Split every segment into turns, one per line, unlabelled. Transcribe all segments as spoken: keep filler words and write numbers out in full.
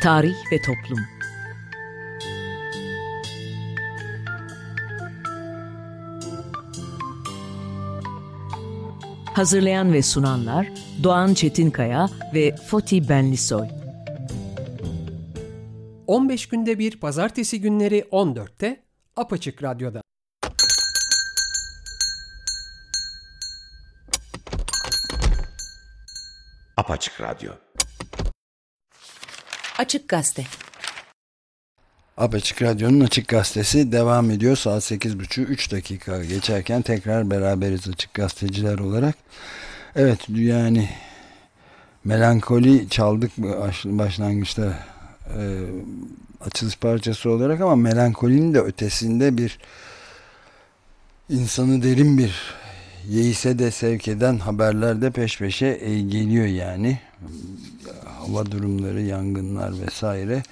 Tarih ve Toplum. Hazırlayan ve sunanlar Doğan Çetinkaya ve Foti Benlisoy.
on beş günde bir pazartesi günleri on dörtte Apaçık Radyo'da.
Apaçık Radyo.
Açık Gazete.
Apaçık Radyo'nun Açık Gazetesi devam ediyor. Saat sekiz buçuk üç dakika geçerken tekrar beraberiz Açık Gazeteciler olarak. Evet, yani melankoli çaldık başlangıçta e, açılış parçası olarak, ama melankolinin de ötesinde bir insanı derin bir yeise de sevk eden haberler de peş peşe e, geliyor yani. Hava durumları, yangınlar vesaire.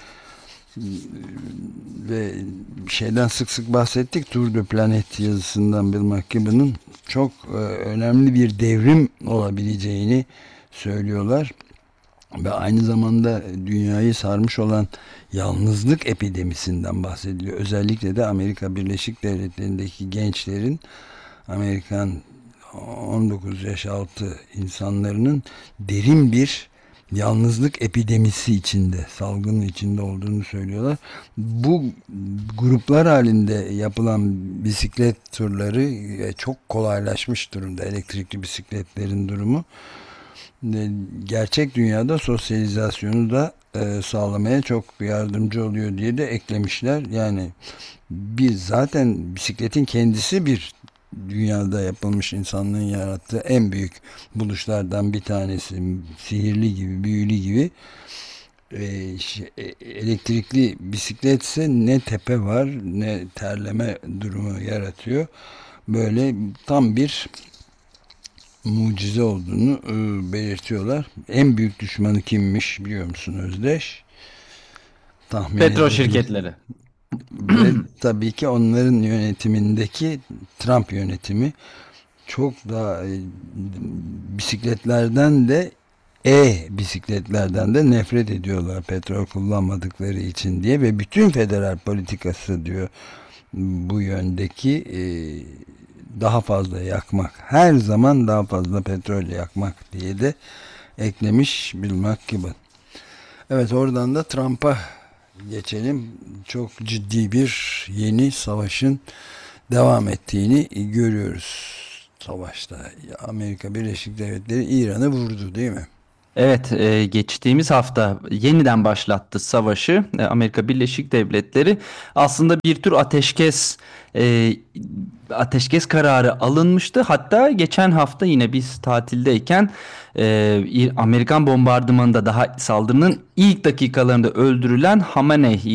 Ve şeyden sık sık bahsettik, Tour de Planet yazısından Bill McKibben'ın çok e, önemli bir devrim olabileceğini söylüyorlar. Ve aynı zamanda dünyayı sarmış olan yalnızlık epidemisinden bahsediliyor. Özellikle de Amerika Birleşik Devletleri'ndeki gençlerin, Amerikan on dokuz yaş altı insanların derin bir yalnızlık epidemisi içinde, salgının içinde olduğunu söylüyorlar. Bu gruplar halinde yapılan bisiklet turları çok kolaylaşmış durumda. Elektrikli bisikletlerin durumu gerçek dünyada sosyalizasyonu da e, sağlamaya çok yardımcı oluyor diye de eklemişler. Yani biz zaten bisikletin kendisi bir dünyada yapılmış, insanlığın yarattığı en büyük buluşlardan bir tanesi. Sihirli gibi, büyülü gibi. E, şey, elektrikli bisikletse ne tepe var ne terleme durumu yaratıyor. Böyle tam bir mucize olduğunu e, belirtiyorlar. En büyük düşmanı kimmiş biliyor musun Özdeş?
Tahmin Petrol edelim. Şirketleri.
Ve tabii ki onların yönetimindeki Trump yönetimi çok daha e, bisikletlerden de e-bisikletlerden de nefret ediyorlar, petrol kullanmadıkları için diye, ve bütün federal politikası diyor bu yöndeki e, daha fazla yakmak, her zaman daha fazla petrol yakmak diye de eklemiş Bill McKibben. Evet, oradan da Trump'a geçelim. Çok ciddi bir yeni savaşın devam ettiğini görüyoruz. Savaşta Amerika Birleşik Devletleri İran'ı vurdu, değil mi?
Evet, e, geçtiğimiz hafta yeniden başlattı savaşı. E, Amerika Birleşik Devletleri aslında bir tür ateşkes e, ateşkes kararı alınmıştı. Hatta geçen hafta yine biz tatildeyken e, Amerikan bombardımanında, daha saldırının ilk dakikalarında öldürülen Hamenei